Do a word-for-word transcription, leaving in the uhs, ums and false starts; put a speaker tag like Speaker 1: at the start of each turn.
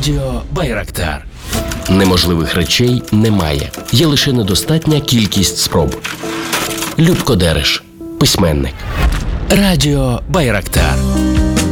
Speaker 1: Радіо Байрактар. Неможливих речей немає. Є лише недостатня кількість спроб. Любко Дереш, письменник. Радіо Байрактар.